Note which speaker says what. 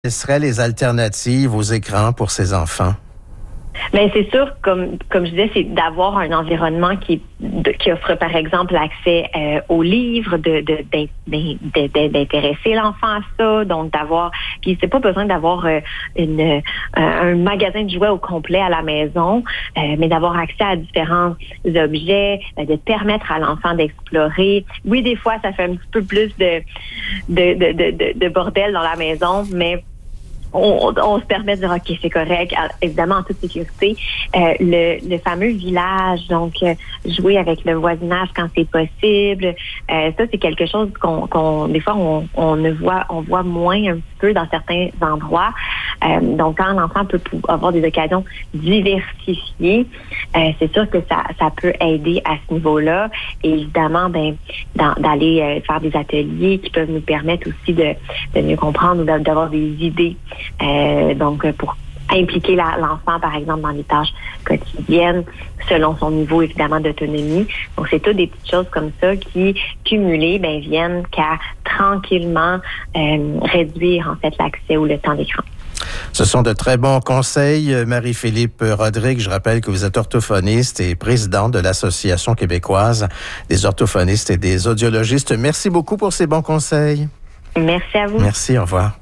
Speaker 1: Quelles seraient les alternatives aux écrans pour ces enfants?
Speaker 2: Bien, c'est sûr, comme je disais, c'est d'avoir un environnement qui offre, par exemple, l'accès aux livres, d'intéresser l'enfant à ça, donc d'avoir, puis c'est pas besoin d'avoir un magasin de jouets au complet à la maison, mais d'avoir accès à différents objets, de permettre à l'enfant d'explorer. Oui, des fois, ça fait un petit peu plus de bordel dans la maison, mais on se permet de dire OK, c'est correct, évidemment en toute sécurité. Le fameux village, donc jouer avec le voisinage quand c'est possible, ça c'est quelque chose qu'on des fois on voit moins un petit peu dans certains endroits. Donc quand l'enfant peut avoir des occasions diversifiées, c'est sûr que ça peut aider à ce niveau-là. Et évidemment, d'aller faire des ateliers qui peuvent nous permettre aussi de mieux comprendre ou d'avoir des idées. Donc, pour impliquer l'enfant, par exemple, dans les tâches quotidiennes, selon son niveau, évidemment, d'autonomie. Donc, c'est toutes des petites choses comme ça qui, cumulées, viennent qu'à tranquillement réduire, en fait, l'accès ou le temps d'écran.
Speaker 1: Ce sont de très bons conseils. Marie-Philippe Rodrigue, je rappelle que vous êtes orthophoniste et présidente de l'Association québécoise des orthophonistes et des audiologistes. Merci beaucoup pour ces bons conseils.
Speaker 2: Merci à vous.
Speaker 1: Merci, au revoir.